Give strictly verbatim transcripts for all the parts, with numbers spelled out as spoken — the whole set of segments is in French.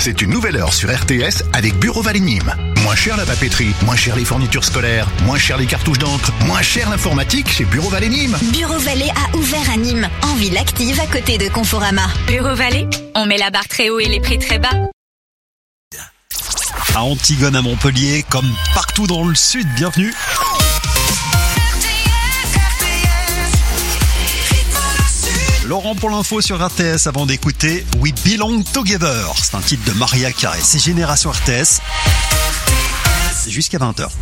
C'est une nouvelle heure sur R T S avec Bureau Vallée Nîmes. Moins cher la papeterie, moins cher les fournitures scolaires, moins cher les cartouches d'encre, moins cher l'informatique chez Bureau Vallée Nîmes. Bureau Vallée a ouvert à Nîmes, en ville active à côté de Conforama. Bureau Vallée, on met la barre très haut et les prix très bas. À Antigone, à Montpellier, comme partout dans le sud, bienvenue. Laurent pour l'info sur R T S avant d'écouter We Belong Together. C'est un titre de Maria Carey. C'est Génération R T S. C'est jusqu'à vingt heures.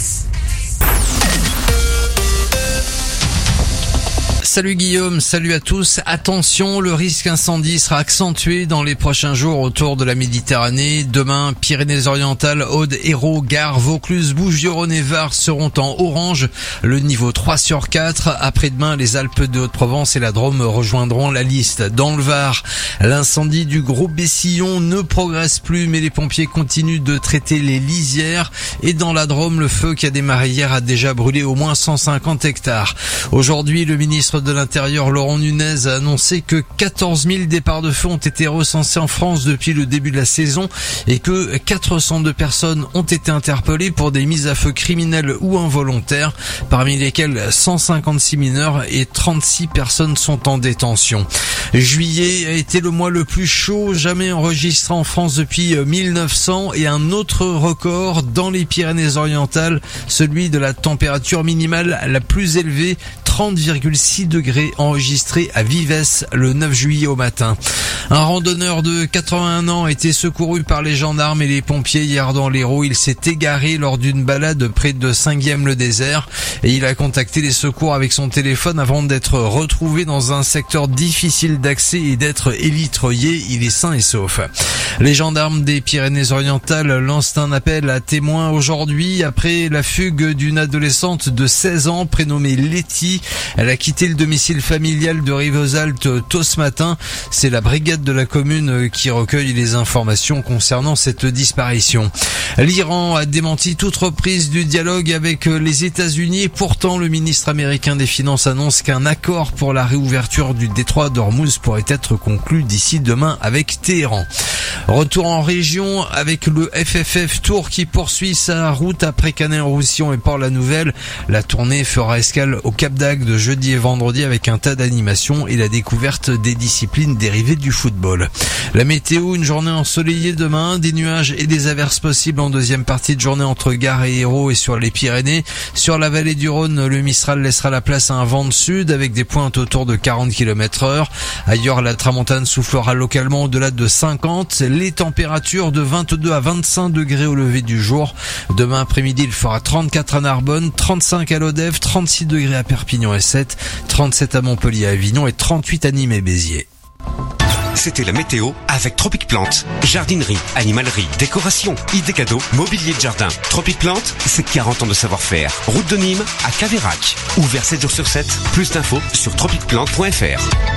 Salut Guillaume, salut à tous. Attention, le risque incendie sera accentué dans les prochains jours autour de la Méditerranée. Demain, Pyrénées-Orientales, Aude, Hérault, Gare, Vaucluse, Bouches-du-Rhône et Var seront en orange, le niveau trois sur quatre. Après-demain, les Alpes de Haute-Provence et la Drôme rejoindront la liste. Dans le Var, l'incendie du Gros Bessillon ne progresse plus, mais les pompiers continuent de traiter les lisières. Et dans la Drôme, le feu qui a démarré hier a déjà brûlé au moins cent cinquante hectares. Aujourd'hui, le ministre de l'Intérieur, Laurent Nunez, a annoncé que quatorze mille départs de feu ont été recensés en France depuis le début de la saison et que quatre cent deux personnes ont été interpellées pour des mises à feu criminelles ou involontaires, parmi lesquelles cent cinquante-six mineurs et trente-six personnes sont en détention. Juillet a été le mois le plus chaud jamais enregistré en France depuis mille neuf cents et un autre record dans les Pyrénées-Orientales, celui de la température minimale la plus élevée, trente virgule six degrés enregistrés à Vives le neuf juillet au matin. Un randonneur de quatre-vingt-un ans a été secouru par les gendarmes et les pompiers hier dans l'Hérault. Il s'est égaré lors d'une balade près de Saint-Guilhem-le-Désert et il a contacté les secours avec son téléphone avant d'être retrouvé dans un secteur difficile d'accès et d'être élitreillé. Il est sain et sauf. Les gendarmes des Pyrénées-Orientales lancent un appel à témoins aujourd'hui après la fugue d'une adolescente de seize ans prénommée Letty. Elle a quitté le domicile familial de Rivesaltes tôt ce matin. C'est la brigade de la commune qui recueille les informations concernant cette disparition. L'Iran a démenti toute reprise du dialogue avec les États-Unis. Pourtant, le ministre américain des Finances annonce qu'un accord pour la réouverture du détroit d'Ormuz pourrait être conclu d'ici demain avec Téhéran. Retour en région avec le F F F Tour qui poursuit sa route après Canet-en-Roussillon et Port-la-Nouvelle. La tournée fera escale au Cap d'Agde jeudi et vendredi avec un tas d'animations et la découverte des disciplines dérivées du football. La météo, une journée ensoleillée demain, des nuages et des averses possibles en deuxième partie de journée entre Gare et Hérault et sur les Pyrénées. Sur la vallée du Rhône, le Mistral laissera la place à un vent de sud avec des pointes autour de quarante kilomètres heure. Ailleurs, la tramontane soufflera localement au-delà de cinquante. Les températures de vingt-deux à vingt-cinq degrés au lever du jour. Demain après-midi, il fera trente-quatre à Narbonne, trente-cinq à Lodève, trente-six degrés à Perpignan et sept, trente-sept à Montpellier, à Avignon et trente-huit à Nîmes et Béziers. C'était la météo avec Tropic Plante. Jardinerie, animalerie, décoration, idées cadeaux, mobilier de jardin. Tropic Plante, c'est quarante ans de savoir-faire. Route de Nîmes à Caveyrac. Ouvert sept jours sur sept. Plus d'infos sur tropic plante point f r.